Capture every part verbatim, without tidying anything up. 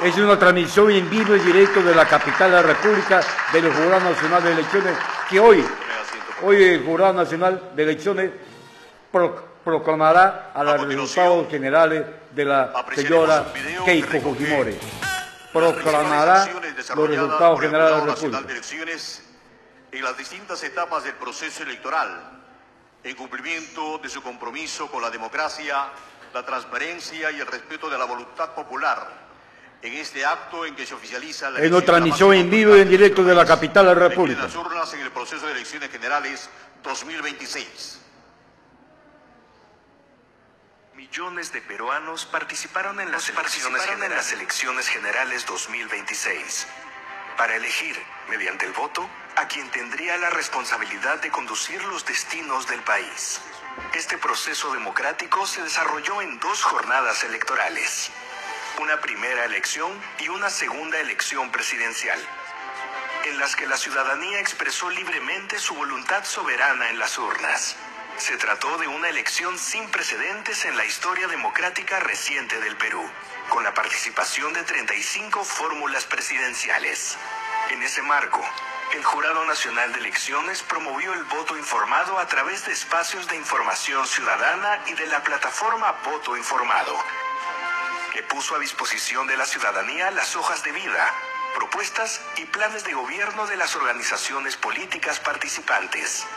Es una transmisión en vivo y directo de la capital de la República del Jurado Nacional de Elecciones, que hoy, hoy el Jurado Nacional de Elecciones pro, proclamará a los resultados generales de la señora Keiko Fujimori. Proclamará los resultados generales de la República. En las distintas etapas del proceso electoral, en cumplimiento de su compromiso con la democracia, la transparencia y el respeto de la voluntad popular. En este acto en que se oficializa la en una transmisión en vivo y en directo de la capital de la República. Las urnas en el proceso de elecciones generales dos mil veintiséis. Millones de peruanos participaron en las elecciones generales, en las elecciones generales dos mil veintiséis para elegir, mediante el voto, a quien tendría la responsabilidad de conducir los destinos del país. Este proceso democrático se desarrolló en dos jornadas electorales. Una primera elección y una segunda elección presidencial, en las que la ciudadanía expresó libremente su voluntad soberana en las urnas. Se trató de una elección sin precedentes en la historia democrática reciente del Perú, con la participación de treinta y cinco fórmulas presidenciales. En ese marco, el Jurado Nacional de Elecciones promovió el voto informado a través de espacios de información ciudadana y de la plataforma Voto Informado, que puso a disposición de la ciudadanía las hojas de vida, propuestas y planes de gobierno de las organizaciones políticas participantes.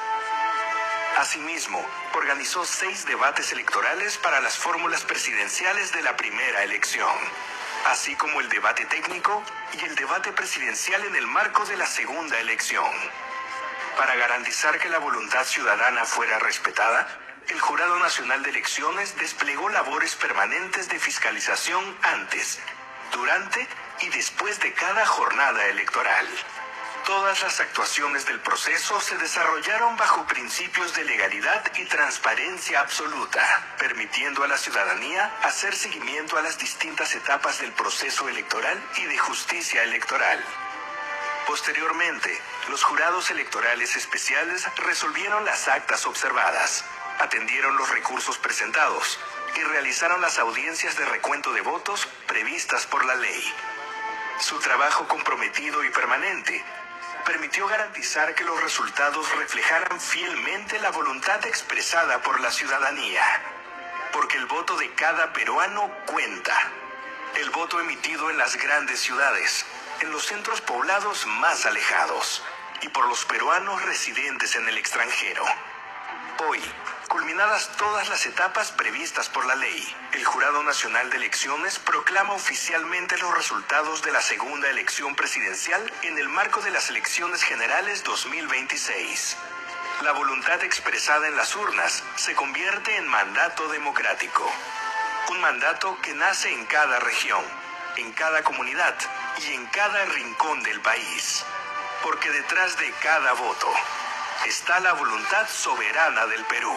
Asimismo, organizó seis debates electorales para las fórmulas presidenciales de la primera elección, así como el debate técnico y el debate presidencial en el marco de la segunda elección. Para garantizar que la voluntad ciudadana fuera respetada, el Jurado Nacional de Elecciones desplegó labores permanentes de fiscalización antes, durante y después de cada jornada electoral. Todas las actuaciones del proceso se desarrollaron bajo principios de legalidad y transparencia absoluta, permitiendo a la ciudadanía hacer seguimiento a las distintas etapas del proceso electoral y de justicia electoral. Posteriormente, los jurados electorales especiales resolvieron las actas observadas, atendieron los recursos presentados y realizaron las audiencias de recuento de votos previstas por la ley. Su trabajo comprometido y permanente permitió garantizar que los resultados reflejaran fielmente la voluntad expresada por la ciudadanía, porque el voto de cada peruano cuenta. El voto emitido en las grandes ciudades, en los centros poblados más alejados y por los peruanos residentes en el extranjero. Hoy, culminadas todas las etapas previstas por la ley, el Jurado Nacional de Elecciones proclama oficialmente los resultados de la segunda elección presidencial en el marco de las elecciones generales dos mil veintiséis. La voluntad expresada en las urnas se convierte en mandato democrático. Un mandato que nace en cada región, en cada comunidad y en cada rincón del país. Porque detrás de cada voto está la voluntad soberana del Perú.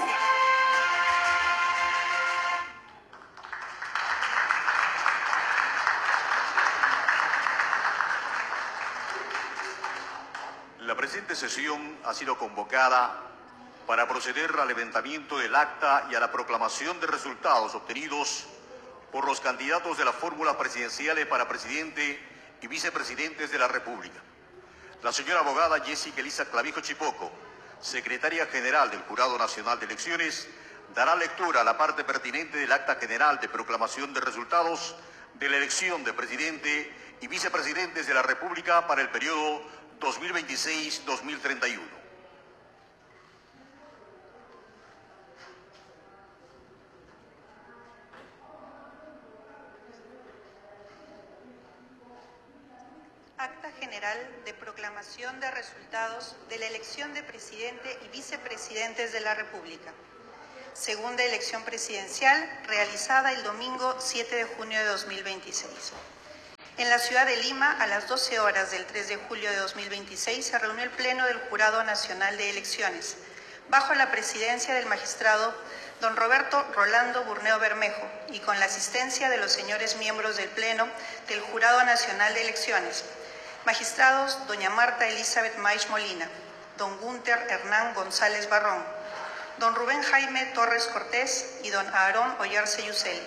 La presente sesión ha sido convocada para proceder al levantamiento del acta y a la proclamación de resultados obtenidos por los candidatos de las fórmulas presidenciales para presidente y vicepresidentes de la República. La señora abogada Jessica Elisa Clavijo Chipoco, secretaria general del Jurado Nacional de Elecciones, dará lectura a la parte pertinente del acta general de proclamación de resultados de la elección de presidente y vicepresidentes de la República para el periodo dos mil veintiséis a dos mil treinta y uno. Acta General de Proclamación de Resultados de la Elección de Presidente y Vicepresidentes de la República. Segunda elección presidencial realizada el domingo siete de junio de dos mil veintiséis. En la ciudad de Lima, a las doce horas del tres de julio de dos mil veintiséis, se reunió el Pleno del Jurado Nacional de Elecciones, bajo la presidencia del magistrado don Roberto Rolando Burneo Bermejo y con la asistencia de los señores miembros del Pleno del Jurado Nacional de Elecciones, magistrados doña Marta Elizabeth Maich Molina, don Gunter Hernán González Barrón, don Rubén Jaime Torres Cortés y don Aarón Ollarse Yuseli,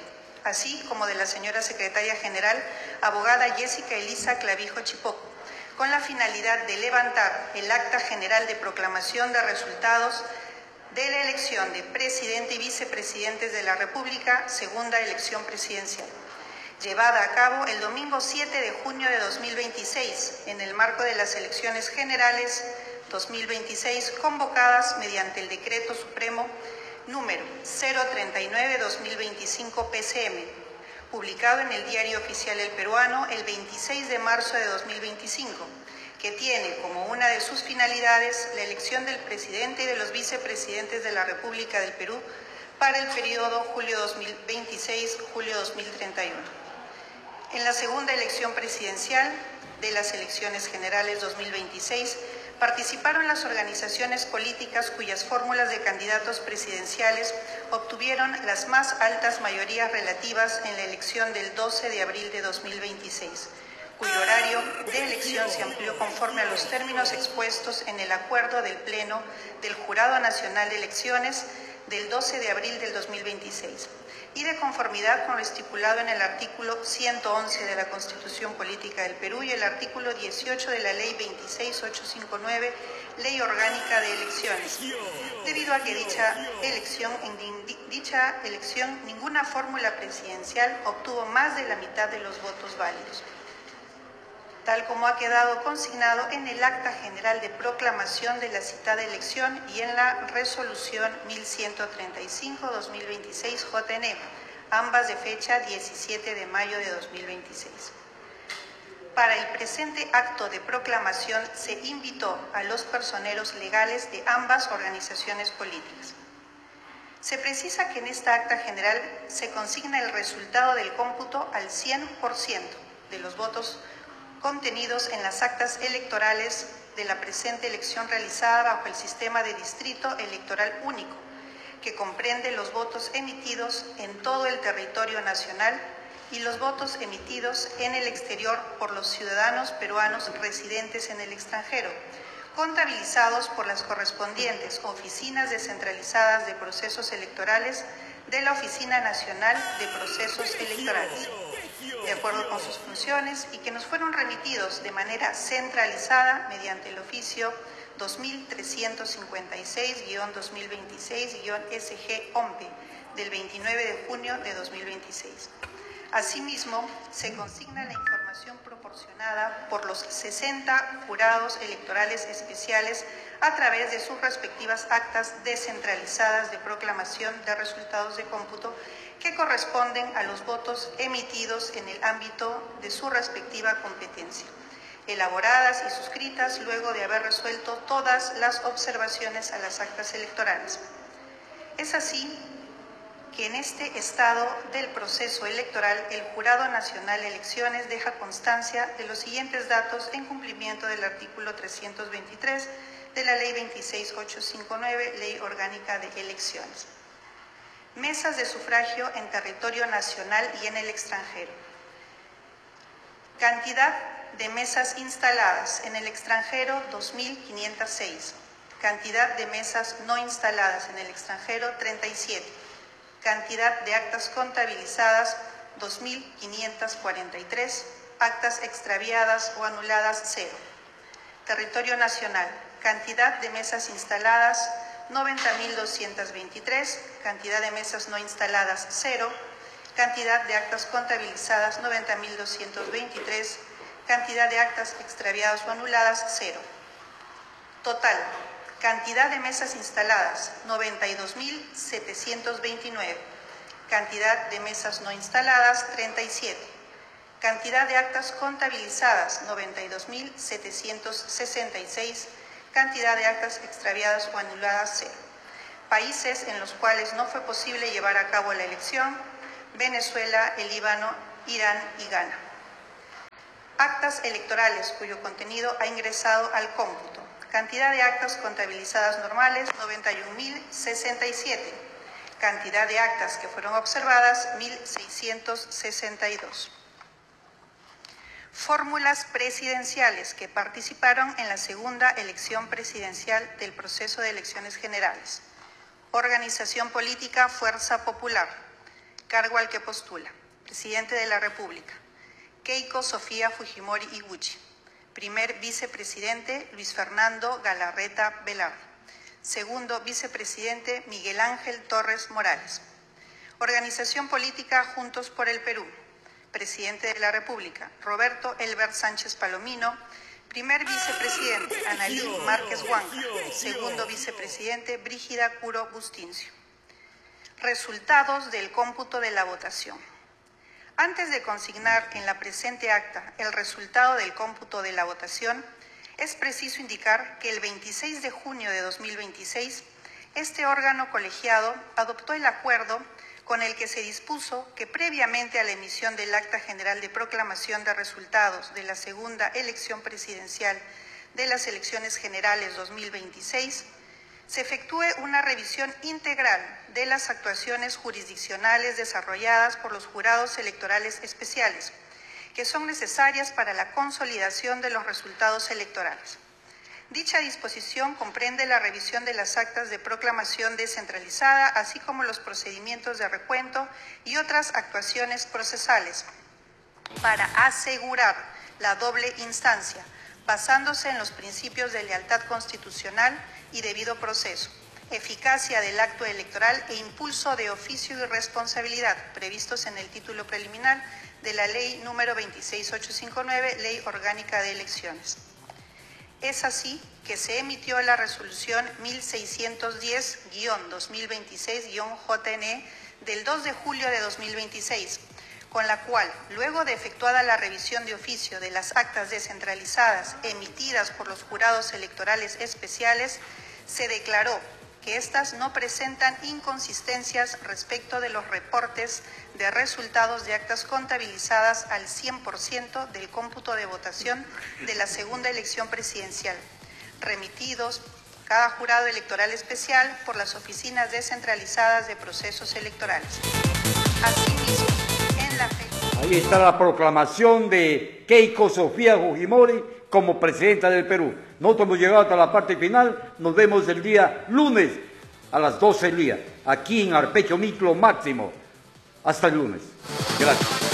así como de la señora Secretaria General, abogada Jessica Elisa Clavijo Chipoco, con la finalidad de levantar el Acta General de Proclamación de Resultados de la elección de Presidente y Vicepresidentes de la República, segunda elección presidencial, llevada a cabo el domingo siete de junio de dos mil veintiséis, en el marco de las elecciones generales dos mil veintiséis, convocadas mediante el Decreto Supremo número cero treinta y nueve guión dos mil veinticinco P C M, publicado en el Diario Oficial El Peruano el veintiséis de marzo de dos mil veinticinco, que tiene como una de sus finalidades la elección del presidente y de los vicepresidentes de la República del Perú para el periodo julio dos mil veintiséis a julio dos mil treinta y uno. En la segunda elección presidencial de las elecciones generales dos mil veintiséis, participaron las organizaciones políticas cuyas fórmulas de candidatos presidenciales obtuvieron las más altas mayorías relativas en la elección del doce de abril de dos mil veintiséis, cuyo horario de elección se amplió conforme a los términos expuestos en el acuerdo del Pleno del Jurado Nacional de Elecciones del doce de abril del dos mil veintiséis, y de conformidad con lo estipulado en el artículo ciento once de la Constitución Política del Perú y el artículo dieciocho de la Ley veintiséis mil ochocientos cincuenta y nueve, Ley Orgánica de Elecciones, debido a que dicha elección, en dicha elección ninguna fórmula presidencial obtuvo más de la mitad de los votos válidos, tal como ha quedado consignado en el Acta General de Proclamación de la citada elección y en la Resolución mil ciento treinta y cinco guión dos mil veintiséis J N, ambas de fecha diecisiete de mayo de dos mil veintiséis. Para el presente acto de proclamación se invitó a los personeros legales de ambas organizaciones políticas. Se precisa que en esta acta general se consigna el resultado del cómputo al cien por ciento de los votos contenidos en las actas electorales de la presente elección realizada bajo el sistema de distrito electoral único, que comprende los votos emitidos en todo el territorio nacional y los votos emitidos en el exterior por los ciudadanos peruanos residentes en el extranjero, contabilizados por las correspondientes oficinas descentralizadas de procesos electorales de la Oficina Nacional de Procesos Electorales, de acuerdo con sus funciones, y que nos fueron remitidos de manera centralizada mediante el oficio dos mil trescientos cincuenta y seis guión dos mil veintiséis guión S G O M P E del veintinueve de junio de dos mil veintiséis. Asimismo, se consigna la información proporcionada por los sesenta jurados electorales especiales a través de sus respectivas actas descentralizadas de proclamación de resultados de cómputo que corresponden a los votos emitidos en el ámbito de su respectiva competencia, elaboradas y suscritas luego de haber resuelto todas las observaciones a las actas electorales. Es así que en este estado del proceso electoral el Jurado Nacional de Elecciones deja constancia de los siguientes datos en cumplimiento del artículo trescientos veintitrés de la Ley veintiséis mil ochocientos cincuenta y nueve, Ley Orgánica de Elecciones. Mesas de sufragio en territorio nacional y en el extranjero. Cantidad de mesas instaladas en el extranjero, dos mil quinientas seis. Cantidad de mesas no instaladas en el extranjero, treinta y siete. Cantidad de actas contabilizadas, dos mil quinientas cuarenta y tres. Actas extraviadas o anuladas, cero. Territorio nacional. Cantidad de mesas instaladas, noventa mil doscientas veintitrés. Cantidad de mesas no instaladas, cero. Cantidad de actas contabilizadas, noventa mil doscientos veintitrés. Cantidad de actas extraviadas o anuladas, cero. Total. Cantidad de mesas instaladas, noventa y dos mil setecientos veintinueve. Cantidad de mesas no instaladas, treinta y siete. Cantidad de actas contabilizadas, noventa y dos mil setecientos sesenta y seis. Cantidad de actas extraviadas o anuladas, cero. Países en los cuales no fue posible llevar a cabo la elección: Venezuela, el Líbano, Irán y Ghana. Actas electorales cuyo contenido ha ingresado al cómputo. Cantidad de actas contabilizadas normales, noventa y un mil sesenta y siete. Cantidad de actas que fueron observadas, mil seiscientos sesenta y dos. Fórmulas presidenciales que participaron en la segunda elección presidencial del proceso de elecciones generales. Organización política Fuerza Popular. cargo al que postula. Presidente de la República, Keiko Sofía Fujimori Iguchi. Primer vicepresidente, Luis Fernando Galarreta Velarde. Segundo vicepresidente, Miguel Ángel Torres Morales. Organización política Juntos por el Perú. Presidente de la República, Roberto Elbert Sánchez Palomino. Primer vicepresidente, Analí Márquez Huanca. Segundo vicepresidente, Brígida Curo Bustincio. Resultados del cómputo de la votación. Antes de consignar en la presente acta el resultado del cómputo de la votación, es preciso indicar que el veintiséis de junio de dos mil veintiséis, este órgano colegiado adoptó el acuerdo con el que se dispuso que previamente a la emisión del Acta General de Proclamación de Resultados de la segunda elección presidencial de las elecciones generales dos mil veintiséis, se efectúe una revisión integral de las actuaciones jurisdiccionales desarrolladas por los jurados electorales especiales, que son necesarias para la consolidación de los resultados electorales. Dicha disposición comprende la revisión de las actas de proclamación descentralizada, así como los procedimientos de recuento y otras actuaciones procesales, para asegurar la doble instancia, basándose en los principios de lealtad constitucional y debido proceso, eficacia del acto electoral e impulso de oficio y responsabilidad previstos en el título preliminar de la Ley número veintiséis mil ochocientos cincuenta y nueve, Ley Orgánica de Elecciones. Es así que se emitió la resolución mil seiscientos diez guión dos mil veintiséis guión J N E del dos de julio de dos mil veintiséis, con la cual, luego de efectuada la revisión de oficio de las actas descentralizadas emitidas por los jurados electorales especiales, se declaró que éstas no presentan inconsistencias respecto de los reportes de resultados de actas contabilizadas al cien por ciento del cómputo de votación de la segunda elección presidencial, remitidos cada jurado electoral especial por las oficinas descentralizadas de procesos electorales. Asimismo, en la fe... Ahí está la proclamación de Keiko Sofía Fujimori como presidenta del Perú. Nosotros hemos llegado hasta la parte final. Nos vemos el día lunes a las doce del día, aquí en Arpecho Miclo Máximo. Hasta el lunes. Gracias.